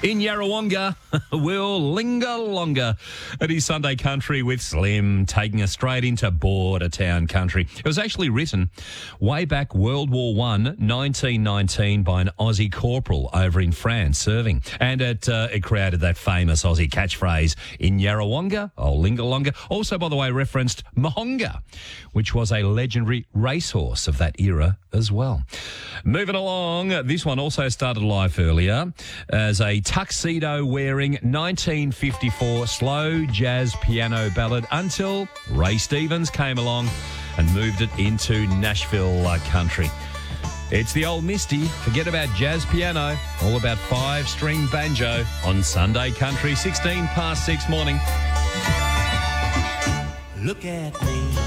In Yarrawonga, we'll linger longer. It is Sunday Country with Slim, taking us straight into border town country. It was actually written way back World War I, 1919, by an Aussie corporal over in France serving. And it created that famous Aussie catchphrase, in Yarrawonga, I'll linger longer. Also, by the way, referenced Mahonga, which was a legendary racehorse of that era as well. Moving along, this one also started life earlier as a tuxedo-wearing 1954 slow jazz piano ballad until Ray Stevens came along and moved it into Nashville country. It's the old Misty, forget about jazz piano, all about five-string banjo on Sunday Country, 16 past 6 morning. Look at me.